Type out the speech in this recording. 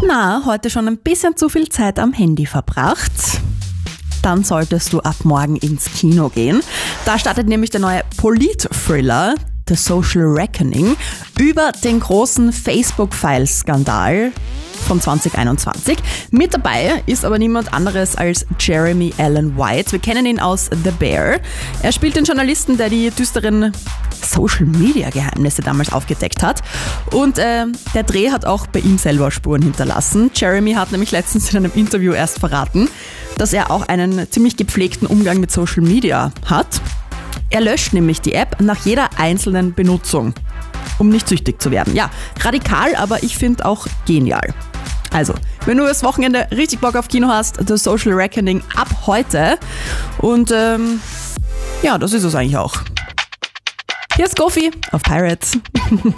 Na, heute schon ein bisschen zu viel Zeit am Handy verbracht? Dann solltest du ab morgen ins Kino gehen. Da startet nämlich der neue Polit-Thriller The Social Reckoning über den großen Facebook-Files-Skandal von 2021. Mit dabei ist aber niemand anderes als Jeremy Allen White. Wir kennen ihn aus The Bear. Er spielt den Journalisten, der die düsteren Social-Media-Geheimnisse damals aufgedeckt hat. Und der Dreh hat auch bei ihm selber Spuren hinterlassen. Jeremy hat nämlich letztens in einem Interview erst verraten, dass er auch einen ziemlich gepflegten Umgang mit Social Media hat. Er löscht nämlich die App nach jeder einzelnen Benutzung, um nicht süchtig zu werden. Ja, radikal, aber ich finde auch genial. Also, wenn du das Wochenende richtig Bock auf Kino hast, The Social Reckoning ab heute. Und ja, das ist es eigentlich auch. Hier ist Gofi auf Pirates.